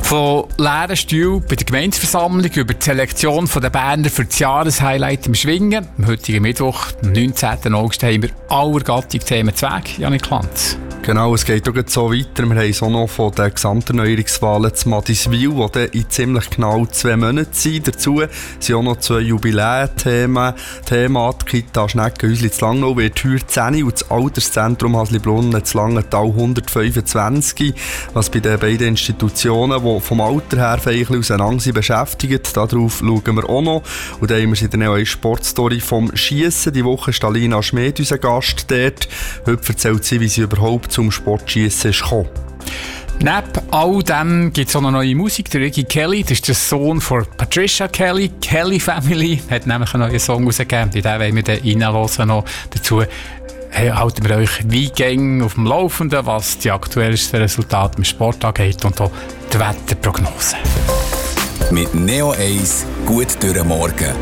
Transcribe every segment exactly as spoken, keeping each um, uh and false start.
Von leeren Stühlen bei der Gemeindeversammlung über die Selektion der Berner für das Jahreshighlight im Schwingen. Am heutigen Mittwoch, am neunzehnten August, haben wir aller Gattung Themen zu Weg. Janik Lanz. Genau, es geht auch so weiter. Wir haben es auch noch von den Gesamterneuerungswahlen zu Madiswil, die dann in ziemlich genau zwei Monaten sind. Dazu sind auch noch zwei Jubiläen-Themen. Thema die Kita Schneckenhäusli zu Langnau wird heuer zehn und das Alterszentrum Hasli-Brunnen zu Langenthal hundertfünfundzwanzig. Was bei den beiden Institutionen, die vom Alter her ein bisschen auseinander sind, beschäftigt. Darauf schauen wir auch noch. Und dann haben wir in der neuen Sportstory vom Schiessen. Die Woche ist Alina Schmid, unser Gast dort. Heute erzählt sie, wie sie überhaupt zum Sportschiessen ist gekommen. Neben all dem gibt es auch noch neue Musik. Der Ricky Kelly, das ist der Sohn von Patricia Kelly. Kelly Family hat nämlich einen neuen Song rausgegeben. Den wollen wir dann reinhören noch. Dazu halten wir euch Weingänge auf dem Laufenden, was die aktuellsten Resultate im Sport angeht und auch die Wetterprognose. Mit Neo eins gut durch den Morgen.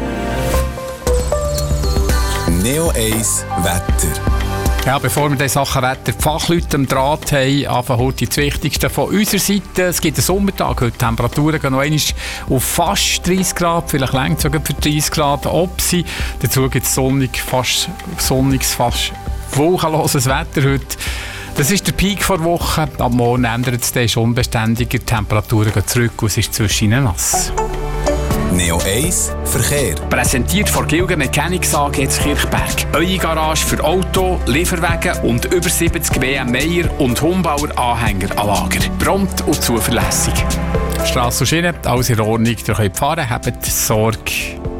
Neo eins Wetter. Ja, bevor wir diese Sachen Wetter die Fachleute am Draht haben, anfangen heute das Wichtigste von unserer Seite. Es gibt einen Sommertag, heute die Temperaturen gehen noch einmal auf fast dreißig Grad, vielleicht länger sogar für dreißig Grad ob sie. Dazu gibt es sonnig, fast, sonniges, fast wolkenloses Wetter heute. Das ist der Peak vor Woche. Am Morgen ändert es sich unbeständiger, die Temperaturen gehen zurück und es ist zwischen nass. Neo eins Verkehr. Präsentiert von Gilger Mechanics A G Kirchberg. Eure Garage für Auto, Lieferwagen und über siebzig W M Meyer und Humbauer Anhänger an Lager. Prompt und zuverlässig. Strasse und Schiene, alles in Ordnung. Ihr könnt fahren, habt Sorge.